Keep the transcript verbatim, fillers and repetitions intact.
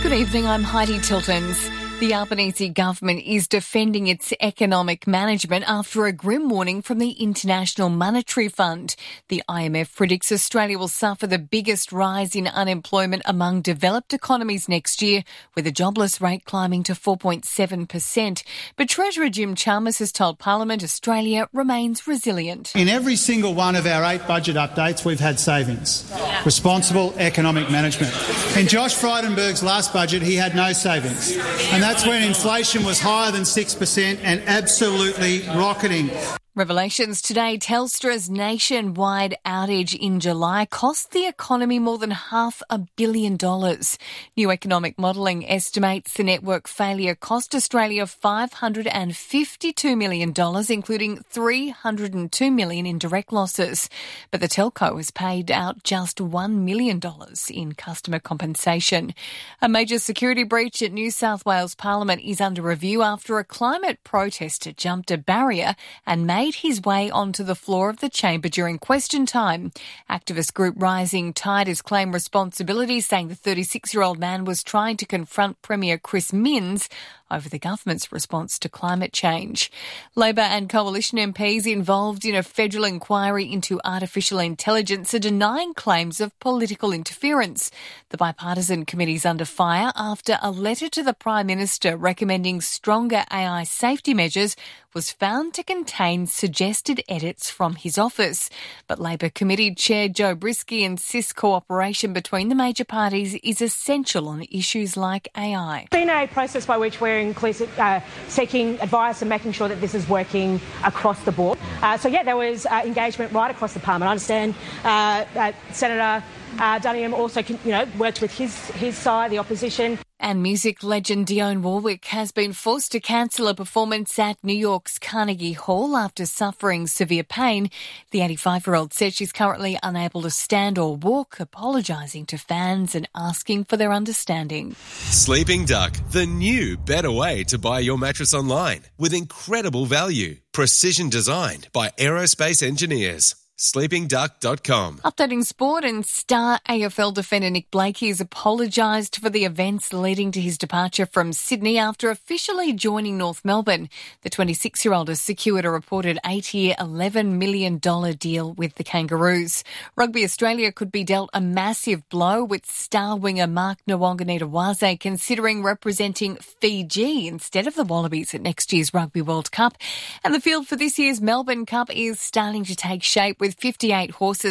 Good evening, I'm Heidi Tiltons. The Albanese government is defending its economic management after a grim warning from the International Monetary Fund. The I M F predicts Australia will suffer the biggest rise in unemployment among developed economies next year, with the jobless rate climbing to four point seven percent. But Treasurer Jim Chalmers has told Parliament Australia remains resilient. In every single one of our eight budget updates, we've had savings. Responsible economic management. In Josh Frydenberg's last budget, he had no savings. And that's when inflation was higher than six percent and absolutely rocketing. Revelations today. Telstra's nationwide outage in July cost the economy more than half a billion dollars. New economic modelling estimates the network failure cost Australia five hundred fifty-two million dollars, including three hundred two million dollars in direct losses. But the telco has paid out just one million dollars in customer compensation. A major security breach at New South Wales Parliament is under review after a climate protester jumped a barrier and made his way onto the floor of the chamber during question time. Activist group Rising Tide has claimed responsibility, saying the thirty-six-year-old man was trying to confront Premier Chris Minns over the government's response to climate change. Labor and Coalition M Ps involved in a federal inquiry into artificial intelligence are denying claims of political interference. The bipartisan committee is under fire after a letter to the Prime Minister recommending stronger A I safety measures was found to contain suggested edits from his office. But Labor Committee Chair Joe Brisky insists cooperation between the major parties is essential on issues like A I. It's been a process by which we're inclusive, uh, seeking advice and making sure that this is working across the board. Uh, so, yeah, there was uh, engagement right across the Parliament. I understand uh, uh, Senator uh, Duniam also, you know, worked with his, his side, the opposition. And music legend Dionne Warwick has been forced to cancel a performance at New York's Carnegie Hall after suffering severe pain. The eighty-five-year-old says she's currently unable to stand or walk, apologising to fans and asking for their understanding. Sleeping Duck, the new better way to buy your mattress online with incredible value. Precision designed by aerospace engineers. sleeping duck dot com. Updating sport, and star A F L defender Nick Blakey has apologised for the events leading to his departure from Sydney after officially joining North Melbourne. The twenty-six-year-old has secured a reported eight-year, eleven million dollars deal with the Kangaroos. Rugby Australia could be dealt a massive blow, with star winger Mark Nwanganita-Waze considering representing Fiji instead of the Wallabies at next year's Rugby World Cup. And the field for this year's Melbourne Cup is starting to take shape, with fifty-eight horses